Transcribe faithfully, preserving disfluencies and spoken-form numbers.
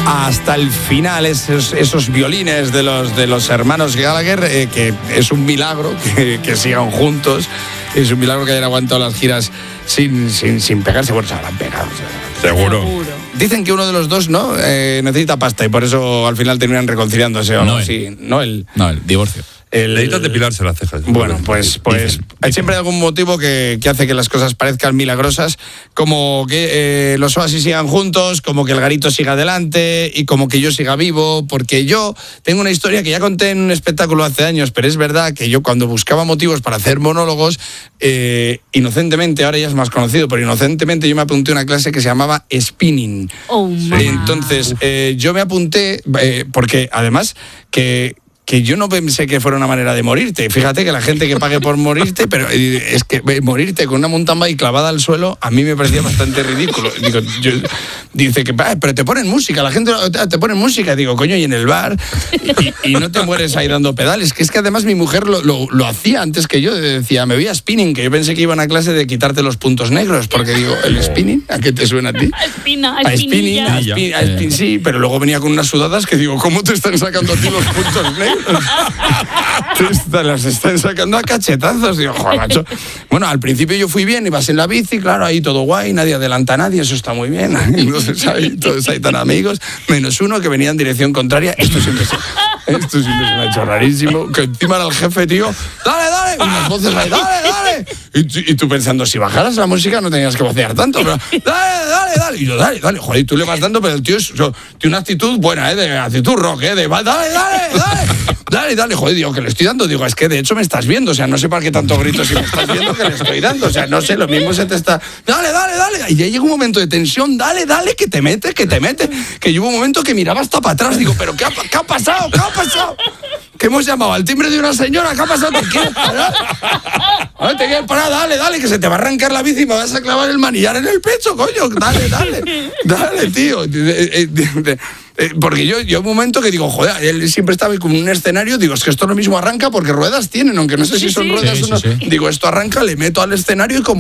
hasta el final, esos, esos violines de los, de los hermanos Gallagher, eh, que es un milagro que, que sigan juntos, es un milagro que hayan aguantado las giras sin, sin, sin pegarse. Bueno, se habrán pegado. O sea, Seguro. Seguro. dicen que uno de los dos no eh, necesita pasta y por eso al final terminan reconciliándose o algo No, así. No, el, No, el divorcio. el, Necesitas depilarse las cejas. Bueno, pues, pues Dicen, hay siempre algún motivo que, que hace que las cosas parezcan milagrosas, como que eh, los Oasis sigan juntos, como que el Garito siga adelante y como que yo siga vivo, porque yo tengo una historia que ya conté en un espectáculo hace años, pero es verdad que yo cuando buscaba motivos para hacer monólogos, eh, inocentemente, ahora ya es más conocido, pero inocentemente yo me apunté a una clase que se llamaba spinning. Oh, mamá. Entonces, eh, yo me apunté, eh, porque además que... que yo no pensé que fuera una manera de morirte. Fíjate que la gente que pague por morirte, pero es que morirte con una mountain bike clavada al suelo, a mí me parecía bastante ridículo. Digo, yo, dice que, pero te ponen música, la gente te pone música. Digo, coño, y en el bar, y, y no te mueres ahí dando pedales. Que es que además mi mujer lo, lo, lo hacía antes que yo. Decía, me voy a spinning, que yo pensé que iba a una clase de quitarte los puntos negros, porque digo, ¿el spinning? ¿A qué te suena a ti? A espina, a A spinning, a espinilla. spin, a spin, sí, pero luego venía con unas sudadas que digo, ¿cómo te están sacando a ti los puntos negros? Te las están sacando a cachetazos. Digo, joder, macho. Bueno, al principio yo fui bien, ibas en la bici, claro, ahí todo guay, nadie adelanta a nadie, eso está muy bien. Entonces ahí todos ahí tan amigos, menos uno que venía en dirección contraria. Esto siempre se, esto siempre se me ha hecho rarísimo. Que encima era el jefe, tío, dale, dale, unas voces ahí, dale, dale. Y, tú- y tú pensando, si bajaras la música no tenías que vocear tanto, pero dale, dale, dale. Y yo, dale, dale, joder, y tú le vas dando, pero el tío es, tiene una actitud buena, ¿eh? De actitud rock, ¿eh? De, va, dale, dale, dale. Dale, dale, joder, digo, que le estoy dando. Digo, es que de hecho me estás viendo, o sea, no sé para qué tanto grito si me estás viendo que le estoy dando. O sea, no sé, lo mismo se te está... Dale, dale, dale. Y ya llega un momento de tensión, dale, dale, que te mete, que te mete. Que yo hubo un momento que miraba hasta para atrás. Digo, ¿pero qué ha, qué ha pasado? ¿Qué ha pasado? ¿Qué hemos llamado? ¿Al timbre de una señora? ¿Qué ha pasado? ¿Te quieres parar? A ver, te quieres parar, dale, dale, que se te va a arrancar la bici y me vas a clavar el manillar en el pecho, coño. Dale, dale. Dale, tío. Eh, eh, eh, eh, Porque yo, yo un momento que digo, joder, él siempre estaba como en un escenario, digo, es que esto lo mismo arranca porque ruedas tienen, aunque no sé si Sí, son sí. ruedas Sí, o no. sí, sí. Digo, esto arranca, le meto al escenario y como